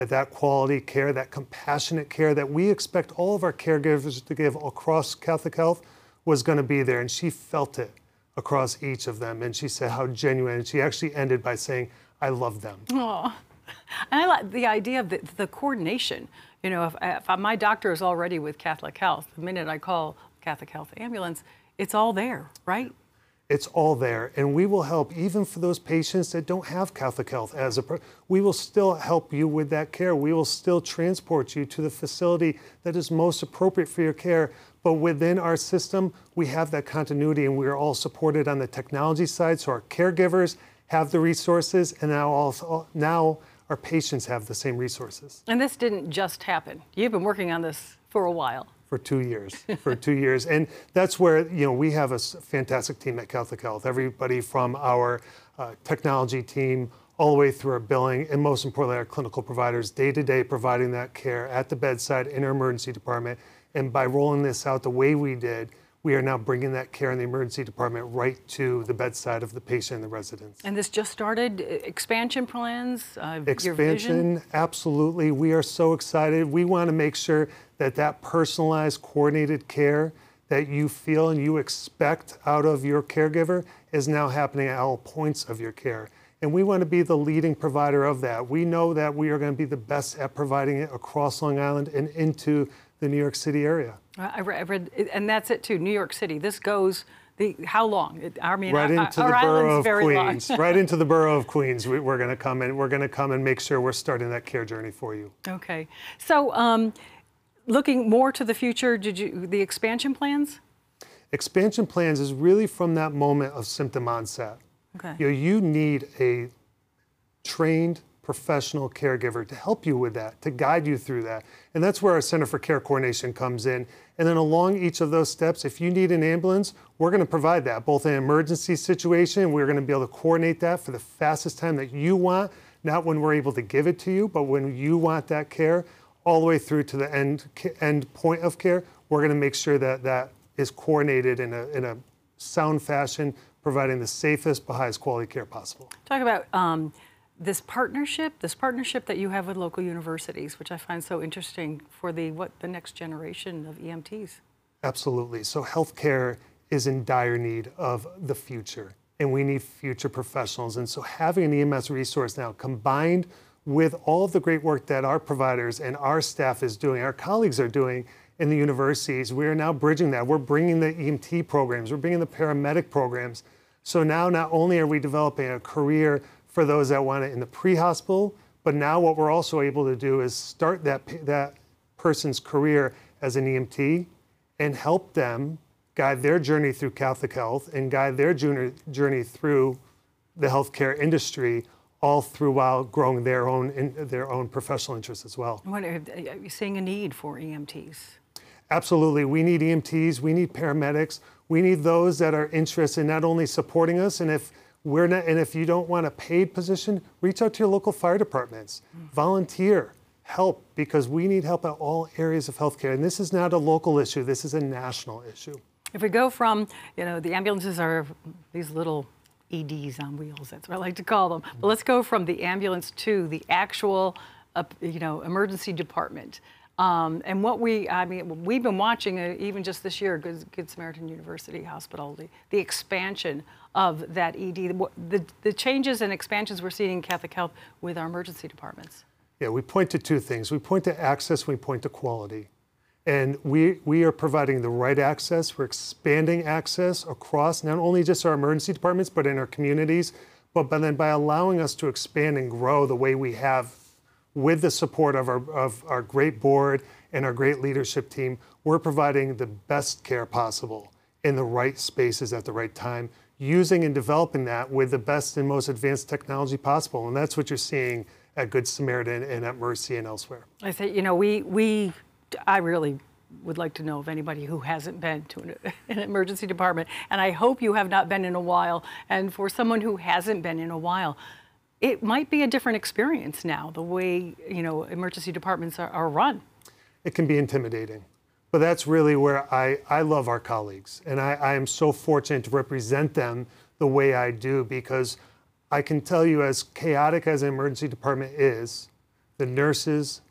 that quality care, that compassionate care that we expect all of our caregivers to give across Catholic Health was going to be there. And she felt it across each of them. And she said how genuine. And she actually ended by saying, I love them. Oh, and I like the idea of the coordination. You know, if my doctor is already with Catholic Health, the minute I call Catholic Health Ambulance, it's all there, right? It's all there, and we will help even for those patients that don't have Catholic Health we will still help you with that care. We will still transport you to the facility that is most appropriate for your care. But within our system, we have that continuity, and we are all supported on the technology side. So our caregivers have the resources, and now our patients have the same resources. And this didn't just happen. You've been working on this for a while. For 2 years, for 2 years. And that's where, you know, we have a fantastic team at Catholic Health. Everybody from our technology team all the way through our billing, and most importantly, our clinical providers, day to day providing that care at the bedside in our emergency department. And by rolling this out the way we did, we are now bringing that care in the emergency department right to the bedside of the patient and the residents. And this just started, expansion plans, expansion, your vision? Absolutely. We are so excited. We want to make sure that that personalized, coordinated care that you feel and you expect out of your caregiver is now happening at all points of your care. And we want to be the leading provider of that. We know that we are going to be the best at providing it across Long Island and into the New York City area. I read, and that's it too, New York City. This goes, how long? I mean, right into the borough of Queens. Right into the borough of Queens. We're going to come in. We're going to come and make sure we're starting that care journey for you. Okay. So, looking more to the future, the expansion plans? Expansion plans is really from that moment of symptom onset. Okay. You need a trained professional caregiver to help you with that, to guide you through that. And that's where our Center for Care Coordination comes in. And then along each of those steps, if you need an ambulance, we're going to provide that, both in an emergency situation, we're going to be able to coordinate that for the fastest time that you want, not when we're able to give it to you, but when you want that care, all the way through to the end point of care. We're going to make sure that that is coordinated in a sound fashion, providing the safest but highest quality care possible. Talk about this partnership that you have with local universities, which I find so interesting for the next generation of EMTs. Absolutely. So healthcare is in dire need of the future, and we need future professionals. And so having an EMS resource now combined with all of the great work that our providers and our staff is doing, our colleagues are doing in the universities, we are now bridging that. We're bringing the EMT programs, we're bringing the paramedic programs. So now not only are we developing a career for those that want it in the pre-hospital, but now what we're also able to do is start that person's career as an EMT and help them guide their journey through Catholic Health and guide their journey through the healthcare industry, all through while growing their own professional interests as well. Are you seeing a need for EMTs? Absolutely. We need EMTs, we need paramedics, we need those that are interested in not only supporting us, and if you don't want a paid position, reach out to your local fire departments. Volunteer, help, because we need help at all areas of healthcare. And this is not a local issue, this is a national issue. If we go from, the ambulances are these little EDs on wheels, that's what I like to call them. But let's go from the ambulance to the actual, emergency department. And we've been watching, even just this year, Good Samaritan University Hospital, the expansion of that ED, the changes and expansions we're seeing in Catholic Health with our emergency departments. Yeah, we point to two things. We point to access, we point to quality. And we are providing the right access. We're expanding access across not only just our emergency departments, but in our communities. But then by allowing us to expand and grow the way we have with the support of our great board and our great leadership team, we're providing the best care possible in the right spaces at the right time, using and developing that with the best and most advanced technology possible. And that's what you're seeing at Good Samaritan and at Mercy and elsewhere. I say, I really would like to know of anybody who hasn't been to an emergency department, and I hope you have not been in a while. And for someone who hasn't been in a while, it might be a different experience now, the way, emergency departments are run. It can be intimidating, but that's really where I love our colleagues, and I am so fortunate to represent them the way I do, because I can tell you, as chaotic as an emergency department is, the nurses,